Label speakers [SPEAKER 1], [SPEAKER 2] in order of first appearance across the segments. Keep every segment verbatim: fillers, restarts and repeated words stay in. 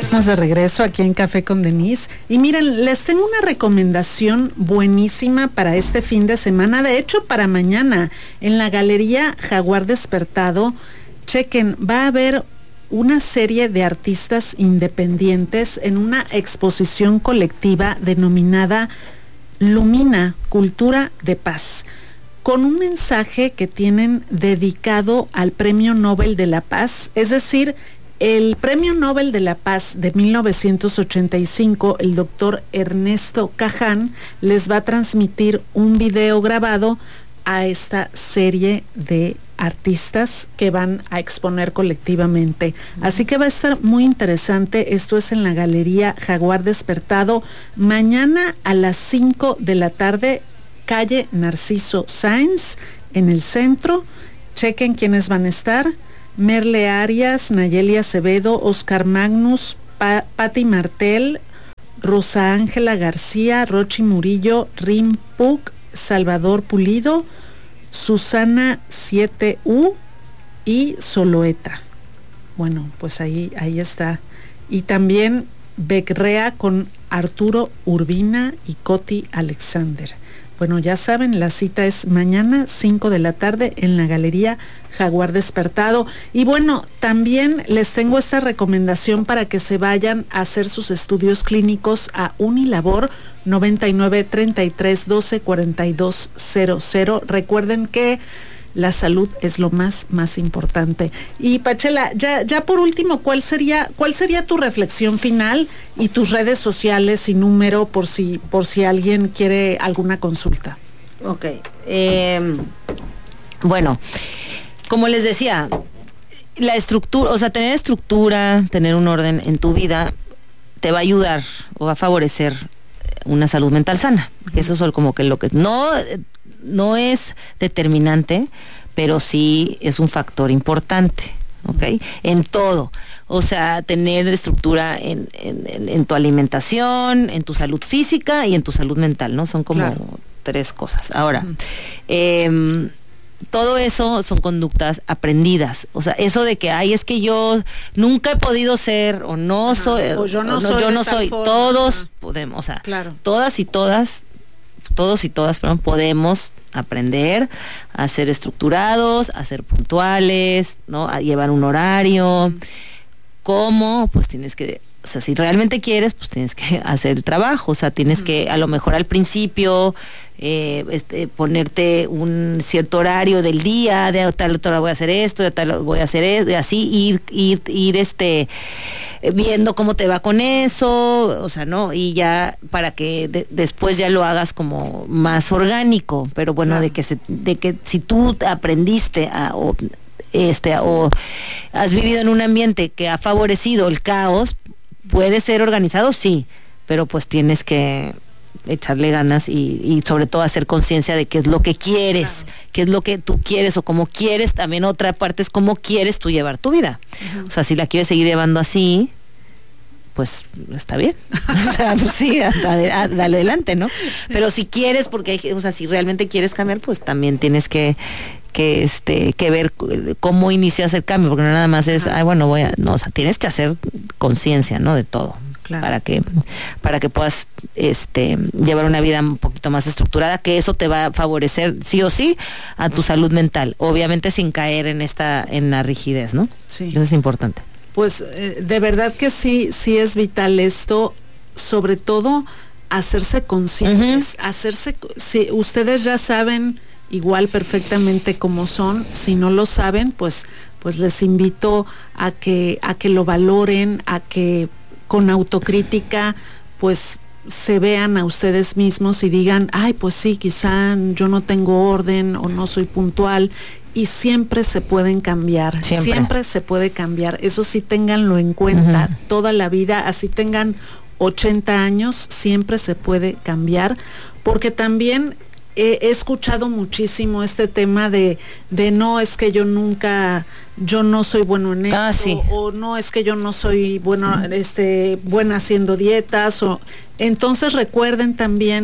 [SPEAKER 1] Estamos de regreso aquí en Café con Denise y miren, les tengo una recomendación buenísima para este fin de semana, de hecho para mañana, en la Galería Jaguar Despertado. Chequen, va a haber una serie de artistas independientes en una exposición colectiva denominada Lumina, Cultura de Paz, con un mensaje que tienen dedicado al Premio Nobel de la Paz, es decir, el Premio Nobel de la Paz de mil novecientos ochenta y cinco, el doctor Ernesto Caján, les va a transmitir un video grabado a esta serie de artistas que van a exponer colectivamente. Así que va a estar muy interesante. Esto es en la Galería Jaguar Despertado, mañana a las cinco de la tarde, calle Narciso Sáenz, en el centro. Chequen quiénes van a estar: Merle Arias, Nayeli Acevedo, Oscar Magnus, pa Patti Martel, Rosa Ángela García, Rochi Murillo, Rim Puc, Salvador Pulido, Susana siete U y Soloeta. Bueno, pues ahí, ahí está. Y también Becrea con Arturo Urbina y Coti Alexander. Bueno, ya saben, la cita es mañana, cinco de la tarde, en la Galería Jaguar Despertado. Y bueno, también les tengo esta recomendación para que se vayan a hacer sus estudios clínicos a Unilabor, noventa y nueve, treinta y tres, doce, cuarenta y dos, cero cero. Recuerden que la salud es lo más, más importante. Y Pachela, ya, ya por último, ¿cuál sería, cuál sería tu reflexión final y tus redes sociales y número por si, por si alguien quiere alguna consulta?
[SPEAKER 2] Ok. Eh, bueno, como les decía, la estructura, o sea, tener estructura, tener un orden en tu vida, te va a ayudar o va a favorecer una salud mental sana. Uh-huh. Eso es como que lo que no... no es determinante, pero sí es un factor importante, ¿ok? En todo. O sea, tener estructura en, en, en tu alimentación, en tu salud física y en tu salud mental, ¿no? Son como claro. tres cosas. Ahora, uh-huh. eh, todo eso son conductas aprendidas. O sea, eso de que, ay, es que yo nunca he podido ser, o no uh-huh. soy,
[SPEAKER 1] o yo no
[SPEAKER 2] o no,
[SPEAKER 1] soy,
[SPEAKER 2] yo no soy. Todos
[SPEAKER 1] uh-huh.
[SPEAKER 2] podemos, o sea,
[SPEAKER 1] claro.
[SPEAKER 2] todas y todas todos y todas, perdón, podemos aprender a ser estructurados, a ser puntuales, ¿no? A llevar un horario. Mm. ¿Cómo? Pues tienes que, o sea, si realmente quieres, pues tienes que hacer el trabajo. O sea, tienes mm. que, a lo mejor al principio, eh, este, ponerte un cierto horario del día, de tal hora voy a hacer esto, de tal voy a hacer esto, y así ir, ir, ir, este, viendo cómo te va con eso, o sea, ¿no? Y ya para que de, después ya lo hagas como más orgánico, pero bueno, claro. de que se, de que si tú aprendiste a, o, este, o has vivido en un ambiente que ha favorecido el caos, puede ser organizado, sí, pero pues tienes que echarle ganas y, y sobre todo hacer conciencia de qué es lo que quieres, claro. qué es lo que tú quieres o cómo quieres. También otra parte es cómo quieres tú llevar tu vida. Uh-huh. O sea, si la quieres seguir llevando así, pues está bien. O sea, pues sí, dale, dale adelante, ¿no? Pero si quieres, porque hay, o sea, si realmente quieres cambiar, pues también tienes que que este que ver cómo inicias el cambio, porque no nada más es, ay, bueno, voy a, no, o sea, tienes que hacer conciencia, ¿no? De todo. Claro. para que para que puedas este llevar una vida un poquito más estructurada, que eso te va a favorecer sí o sí a tu salud mental, obviamente sin caer en esta en la rigidez, ¿no?
[SPEAKER 1] Sí.
[SPEAKER 2] Eso es importante.
[SPEAKER 1] Pues eh, de verdad que sí sí es vital esto, sobre todo hacerse conscientes, uh-huh. hacerse, si ustedes ya saben igual perfectamente cómo son, si no lo saben, pues pues les invito a que a que lo valoren, a que con autocrítica, pues se vean a ustedes mismos y digan, ay, pues sí, quizá yo no tengo orden o no soy puntual, y siempre se pueden cambiar, siempre, siempre se puede cambiar, eso sí, ténganlo en cuenta, uh-huh. toda la vida, así tengan ochenta años, siempre se puede cambiar, porque también he, he escuchado muchísimo este tema de, de no, es que yo nunca, yo no soy bueno en esto,
[SPEAKER 2] ah, sí.
[SPEAKER 1] o no, es que yo no soy bueno, este, buena haciendo dietas, o entonces recuerden también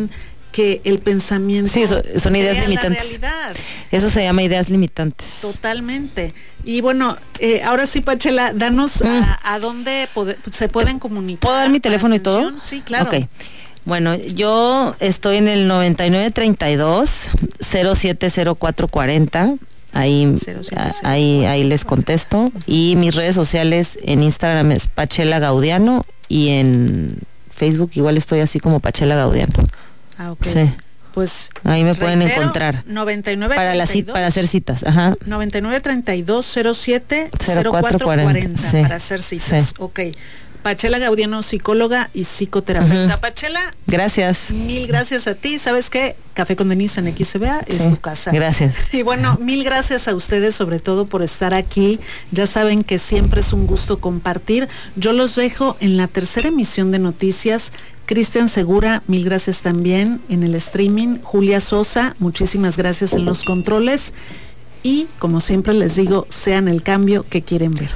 [SPEAKER 1] que el pensamiento
[SPEAKER 2] sí, so, son ideas
[SPEAKER 1] crea
[SPEAKER 2] limitantes.
[SPEAKER 1] La realidad.
[SPEAKER 2] Eso se llama ideas limitantes.
[SPEAKER 1] Totalmente. Y bueno, eh, ahora sí, Pachela, danos mm. a, a dónde pode, se pueden comunicar.
[SPEAKER 2] ¿Puedo dar mi teléfono y todo?
[SPEAKER 1] Sí, claro.
[SPEAKER 2] Ok. Bueno, yo estoy en el noventa y nueve treinta y dos cero siete cero cuatro cuarenta. Ahí, ahí, ahí les contesto. Y mis redes sociales en Instagram es Pachela Gaudiano y en Facebook igual estoy así como Pachela Gaudiano.
[SPEAKER 1] Ah, ok.
[SPEAKER 2] Sí.
[SPEAKER 1] Pues
[SPEAKER 2] ahí me
[SPEAKER 1] reitero,
[SPEAKER 2] pueden encontrar.
[SPEAKER 1] noventa y nueve
[SPEAKER 2] para la cita, para hacer citas, ajá.
[SPEAKER 1] noventa y nueve treinta y dos cero siete cero cuatro cuarenta sí, para hacer citas. Sí. Ok. Pachela Gaudiano, psicóloga y psicoterapeuta. Uh-huh. Pachela.
[SPEAKER 2] Gracias.
[SPEAKER 1] Mil gracias a ti. ¿Sabes qué? Café con Denise en X C B A es
[SPEAKER 2] sí,
[SPEAKER 1] tu casa.
[SPEAKER 2] Gracias.
[SPEAKER 1] Y bueno, mil gracias a ustedes sobre todo por estar aquí. Ya saben que siempre es un gusto compartir. Yo los dejo en la tercera emisión de noticias. Cristian Segura, mil gracias también en el streaming. Julia Sosa, muchísimas gracias en los controles. Y como siempre les digo, sean el cambio que quieren ver.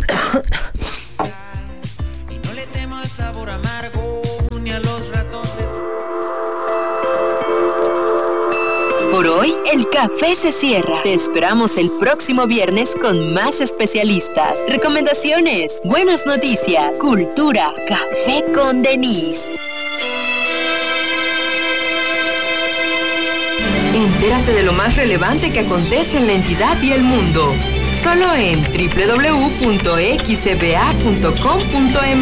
[SPEAKER 3] Por hoy, el café se cierra. Te esperamos el próximo viernes con más especialistas, recomendaciones, buenas noticias, cultura, Café con Denise. Entérate de lo más relevante que acontece en la entidad y el mundo. Solo en doble u doble u doble u punto x c b a punto com punto m x.